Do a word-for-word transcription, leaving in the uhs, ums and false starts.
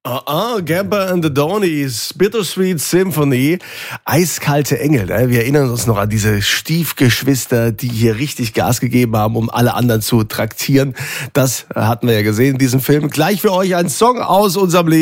Ah, ah, Gamper and the Donies, Bittersweet Symphony, eiskalte Engel. Ne? Wir erinnern uns noch an diese Stiefgeschwister, die hier richtig Gas gegeben haben, um alle anderen zu traktieren. Das hatten wir ja gesehen in diesem Film. Gleich für euch ein Song aus unserem Leben.